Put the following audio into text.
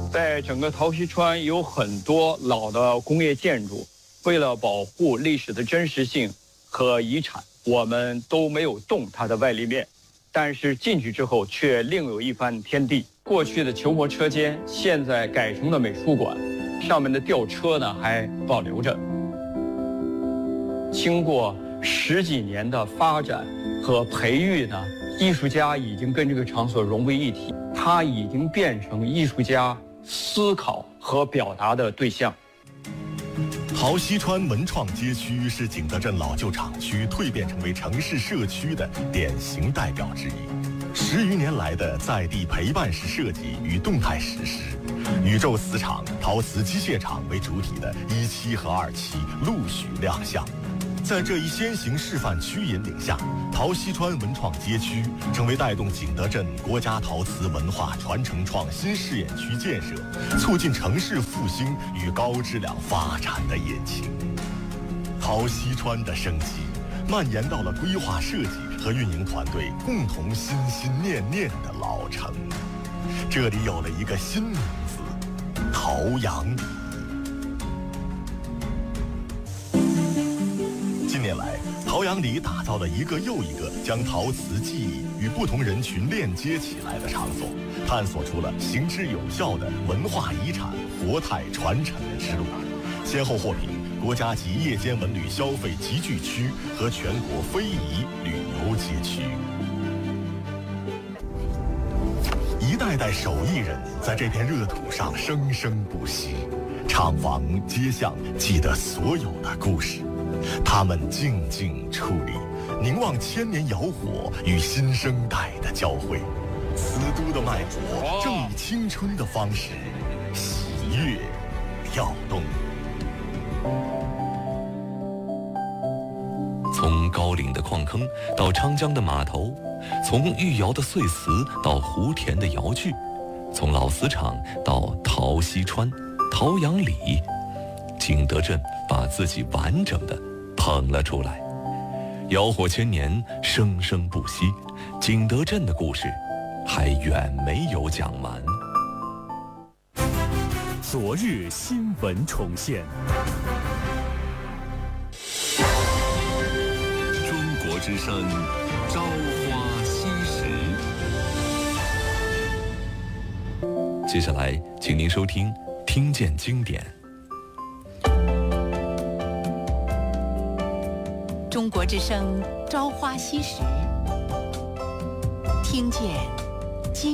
在整个陶溪川有很多老的工业建筑，为了保护历史的真实性和遗产，我们都没有动它的外立面。但是进去之后却另有一番天地。过去的囚魔车间现在改成了美术馆，上面的吊车呢还保留着。经过10几年的发展和培育呢，艺术家已经跟这个场所融为一体，它已经变成艺术家思考和表达的对象。 陶溪川文创街区是景德镇老旧厂区蜕变成为城市社区的典型代表之一。10余年来的在地陪伴式设计与动态实施，宇宙磁场、陶瓷机械厂为主体的1期和2期陆续亮相。在这一先行示范区引领下，陶溪川文创街区成为带动景德镇国家陶瓷文化传承创新试验区建设，促进城市复兴与高质量发展的引擎。陶溪川的升级蔓延到了规划设计和运营团队共同心心念念的老城。这里有了一个新名字——陶阳里。近年来，陶阳里打造了一个又一个将陶瓷技艺与不同人群链接起来的场所，探索出了行之有效的文化遗产活态传承的之路，先后获评国家级夜间文旅消费集聚区和全国非遗旅游街区。一代代手艺人在这片热土上生生不息，厂房街巷记得所有的故事。他们静静矗立，凝望千年窑火与新生代的交汇。瓷都的脉搏正以青春的方式喜悦跳动。 从高岭的矿坑到昌江的码头，从御窑的碎瓷到湖田的窑具，从老瓷厂到陶溪川、陶阳里，景德镇把自己完整的捧了出来。窑火千年，生生不息，景德镇的故事还远没有讲完。 昨日新闻重现。 中国之声，朝花夕拾。 接下来，请您收听《听见经典》。 中国之声，朝花夕拾，听见